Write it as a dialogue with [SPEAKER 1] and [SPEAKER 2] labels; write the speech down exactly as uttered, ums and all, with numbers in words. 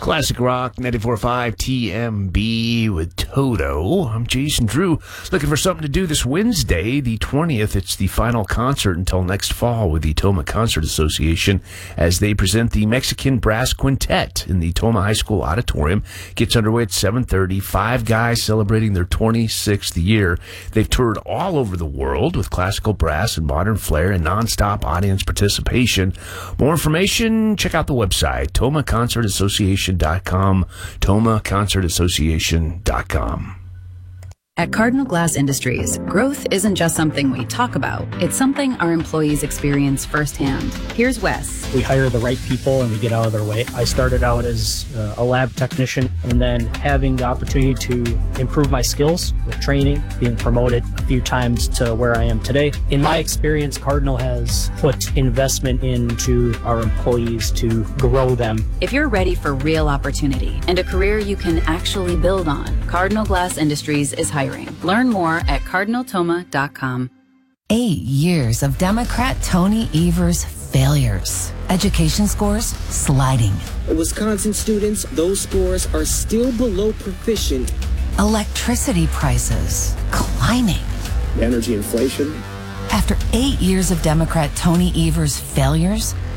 [SPEAKER 1] Classic Rock ninety-four point five T M B with Toto. I'm Jason Drew, looking for something to do this Wednesday, the twentieth. It's the final concert until next fall with the Toma Concert Association as they present the Mexican Brass Quintet in the Toma High School Auditorium. Gets underway at seven thirty. Five guys celebrating their twenty-sixth year. They've toured all over the world with classical brass and modern flair and nonstop audience participation. More information, check out the website, toma concert association dot com, toma concert association dot com.
[SPEAKER 2] At Cardinal Glass Industries, growth isn't just something we talk about. It's something our employees experience firsthand. Here's Wes.
[SPEAKER 3] We hire the right people and we get out of their way. I started out as uh, a lab technician, and then having the opportunity to improve my skills with training, being promoted a few times to where I am today. In my experience, Cardinal has put investment into our employees to grow them.
[SPEAKER 2] If you're ready for real opportunity and a career you can actually build on, Cardinal Glass Industries is hiring. Learn more at cardinal toma dot com.
[SPEAKER 4] Eight years of Democrat Tony Evers failures. Education scores sliding.
[SPEAKER 5] Wisconsin students, those scores are still below proficient.
[SPEAKER 4] Electricity prices climbing.
[SPEAKER 6] Energy inflation.
[SPEAKER 4] After eight years of Democrat Tony Evers failures,